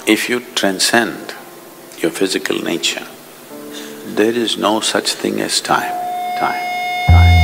If you transcend your physical nature, there is no such thing as time.